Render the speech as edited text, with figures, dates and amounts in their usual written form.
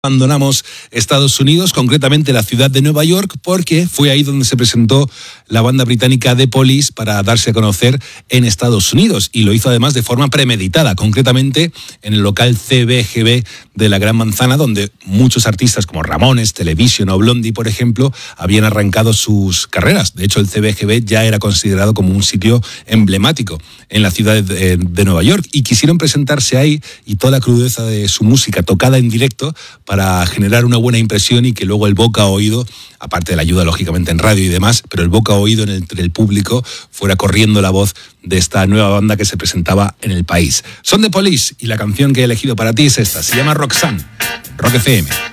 Abandonamos Estados Unidos, concretamente la ciudad de Nueva York, porque fue ahí donde se presentó la banda británica The Police para darse a conocer en Estados Unidos, y lo hizo además de forma premeditada, concretamente en el local CBGB de la Gran Manzana, donde muchos artistas como Ramones, Television o Blondie, por ejemplo, habían arrancado sus carreras. De hecho, el CBGB ya era considerado como un sitio emblemático en la ciudad de Nueva York, y quisieron presentarse ahí, y toda la crudeza de su música tocada en directo para generar una buena impresión, y que luego el boca a oído, aparte de la ayuda lógicamente en radio y demás, pero el boca a oído entre el público fuera corriendo la voz de esta nueva banda que se presentaba en el país. Son The Police, y la canción que he elegido para ti es esta, se llama Roxanne, Rock FM.